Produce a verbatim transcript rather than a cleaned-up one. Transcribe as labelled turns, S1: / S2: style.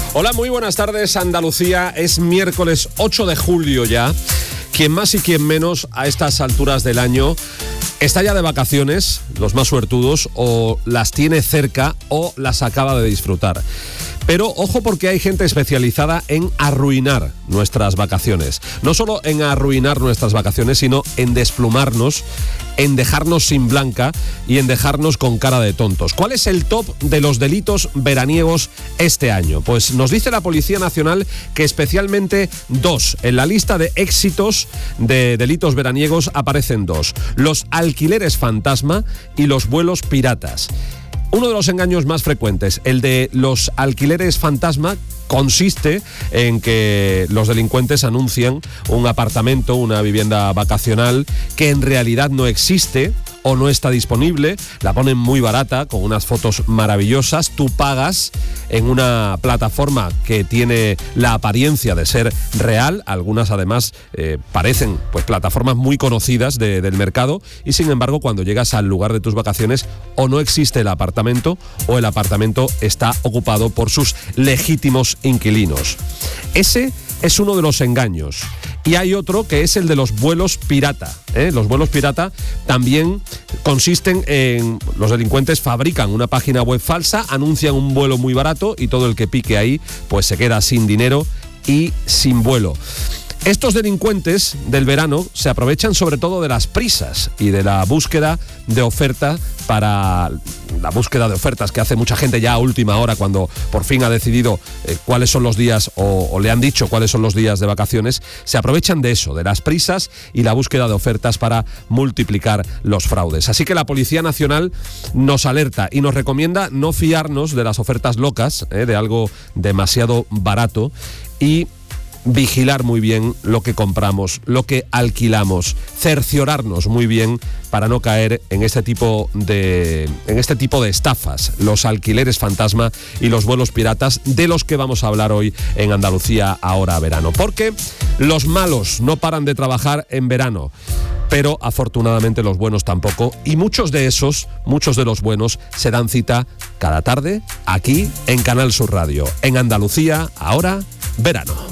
S1: Hola, muy buenas tardes, Andalucía. Es miércoles ocho de julio ya. Quien más y quien menos a estas alturas del año está ya de vacaciones, los más suertudos, o las tiene cerca o las acaba de disfrutar. Pero ojo, porque hay gente especializada en arruinar nuestras vacaciones. No solo en arruinar nuestras vacaciones, sino en desplumarnos, en dejarnos sin blanca y en dejarnos con cara de tontos. ¿Cuál es el top de los delitos veraniegos este año? Pues nos dice la Policía Nacional que especialmente dos. En la lista de éxitos de delitos veraniegos aparecen dos: los alquileres fantasma y los vuelos piratas. Uno de los engaños más frecuentes, el de los alquileres fantasma, consiste en que los delincuentes anuncian un apartamento, una vivienda vacacional que en realidad no existe o no está disponible, la ponen muy barata, con unas fotos maravillosas, tú pagas en una plataforma que tiene la apariencia de ser real, algunas además eh, parecen pues plataformas muy conocidas de, del mercado, y sin embargo cuando llegas al lugar de tus vacaciones o no existe el apartamento o el apartamento está ocupado por sus legítimos inquilinos. Ese es uno de los engaños. Y hay otro que es el de los vuelos pirata. ¿eh? Los vuelos pirata también consisten en... Los delincuentes fabrican una página web falsa, anuncian un vuelo muy barato y todo el que pique ahí pues se queda sin dinero y sin vuelo. Estos delincuentes del verano se aprovechan sobre todo de las prisas y de la búsqueda de oferta para la búsqueda de ofertas que hace mucha gente ya a última hora, cuando por fin ha decidido eh, cuáles son los días o, o le han dicho cuáles son los días de vacaciones. Se aprovechan de eso, de las prisas y la búsqueda de ofertas para multiplicar los fraudes. Así que la Policía Nacional nos alerta y nos recomienda no fiarnos de las ofertas locas, eh, de algo demasiado barato, y vigilar muy bien lo que compramos, lo que alquilamos, cerciorarnos muy bien para no caer en este tipo de en este tipo de estafas, los alquileres fantasma y los vuelos piratas, de los que vamos a hablar hoy en Andalucía Ahora Verano. Porque los malos no paran de trabajar en verano, pero afortunadamente los buenos tampoco, y muchos de esos, muchos de los buenos, se dan cita cada tarde aquí en Canal Sur Radio, en Andalucía Ahora Verano.